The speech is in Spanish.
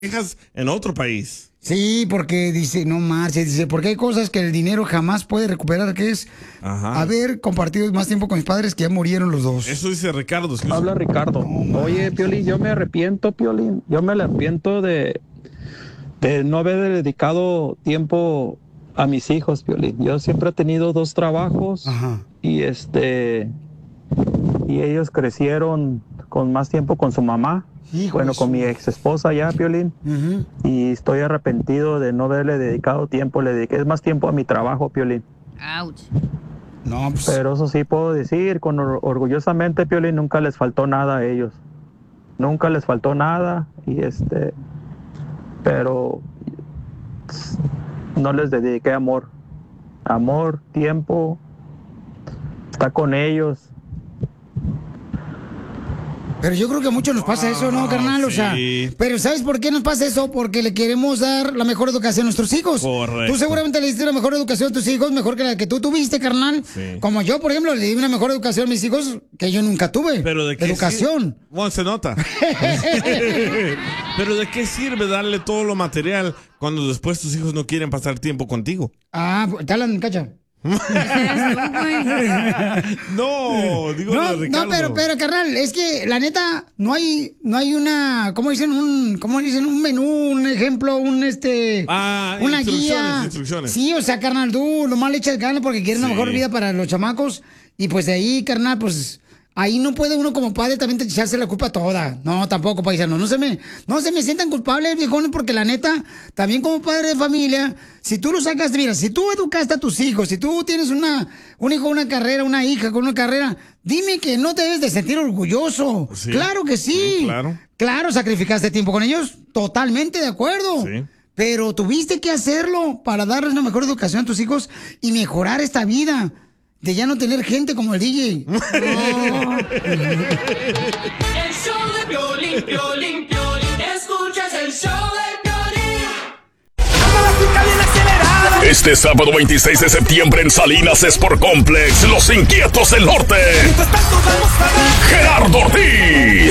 hijas en otro país. Sí, porque dice, no marches, dice, porque hay cosas que el dinero jamás puede recuperar, que es haber compartido más tiempo con mis padres que ya murieron los dos. Eso dice Ricardo. Habla Ricardo. Oye, Piolín, yo me arrepiento, Piolín. Yo me arrepiento de no haber dedicado tiempo a mis hijos, Piolín. Yo siempre he tenido 2 trabajos. Y y ellos crecieron con más tiempo con su mamá. Bueno, con mi ex esposa ya, Piolín. Y estoy arrepentido de no haberle dedicado tiempo. Le dediqué más tiempo a mi trabajo, Piolín. Ouch. No, pues. Pero eso sí puedo decir, orgullosamente, Piolín, nunca les faltó nada a ellos. Nunca les faltó nada. Pero no les dediqué amor. Amor, tiempo, estar con ellos. Pero yo creo que a muchos nos pasa eso, ¿no, carnal? O sea, pero ¿sabes por qué nos pasa eso? Porque le queremos dar la mejor educación a nuestros hijos. Correcto. Tú seguramente le diste la mejor educación a tus hijos, mejor que la que tú tuviste, carnal. Sí. Como yo, por ejemplo, le di una mejor educación a mis hijos que yo nunca tuve. ¿Pero de qué educación? Bueno, se nota. Pero ¿de qué sirve darle todo lo material cuando después tus hijos no quieren pasar tiempo contigo? Ah, te hablan, cacha. No, digo lo de Ricardo. No, pero carnal, es que la neta no hay una, ¿cómo dicen? Un menú, un ejemplo, una guía. Instrucciones. Sí, o sea, carnal, tú nomás le echas ganas porque quieres una mejor vida para los chamacos y pues de ahí, carnal, pues ahí no puede uno como padre también echarse la culpa toda. No, tampoco, paisano. No se me sientan culpables, viejones, porque la neta, también como padre de familia, si tú lo sacas, mira, si tú educaste a tus hijos, si tú tienes un hijo, una carrera, una hija con una carrera, dime que no te debes de sentir orgulloso. Sí. Claro que sí. Claro, sacrificaste tiempo con ellos, totalmente de acuerdo. Sí. Pero tuviste que hacerlo para darles una mejor educación a tus hijos y mejorar esta vida. De ya no tener gente como el DJ. El show de Piolín, Piolín, Piolín. Escuchas el show de Piolín. Este sábado 26 de septiembre en Salinas Sport Complex, Los Inquietos del Norte. Gerardo Ortiz,